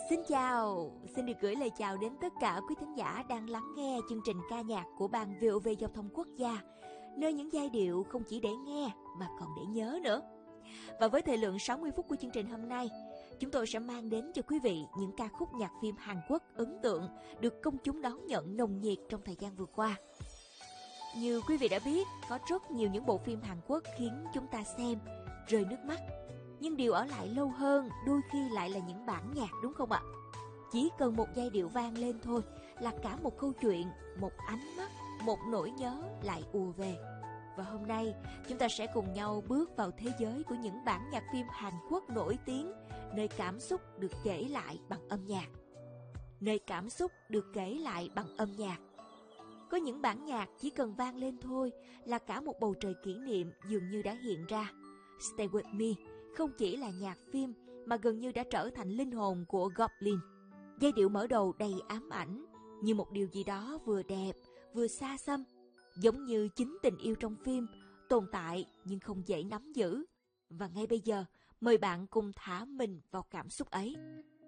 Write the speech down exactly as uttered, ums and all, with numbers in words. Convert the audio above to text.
Xin chào, xin được gửi lời chào đến tất cả quý thính giả đang lắng nghe chương trình ca nhạc của Ban vê o vê Giao thông Quốc gia, nơi những giai điệu không chỉ để nghe mà còn để nhớ nữa. Và với thời lượng sáu mươi phút của chương trình hôm nay, chúng tôi sẽ mang đến cho quý vị những ca khúc nhạc phim Hàn Quốc ấn tượng được công chúng đón nhận nồng nhiệt trong thời gian vừa qua. Như quý vị đã biết, có rất nhiều những bộ phim Hàn Quốc khiến chúng ta xem rơi nước mắt. Nhưng điều ở lại lâu hơn đôi khi lại là những bản nhạc, đúng không ạ? Chỉ cần một giai điệu vang lên thôi là cả một câu chuyện, một ánh mắt, một nỗi nhớ lại ùa về. Và hôm nay chúng ta sẽ cùng nhau bước vào thế giới của những bản nhạc phim Hàn Quốc nổi tiếng, nơi cảm xúc được kể lại bằng âm nhạc. Nơi cảm xúc được kể lại bằng âm nhạc. Có những bản nhạc chỉ cần vang lên thôi là cả một bầu trời kỷ niệm dường như đã hiện ra. Stay With Me không chỉ là nhạc phim mà gần như đã trở thành linh hồn của Goblin. Giai điệu mở đầu đầy ám ảnh, như một điều gì đó vừa đẹp, vừa xa xăm, giống như chính tình yêu trong phim, tồn tại nhưng không dễ nắm giữ. Và ngay bây giờ, mời bạn cùng thả mình vào cảm xúc ấy.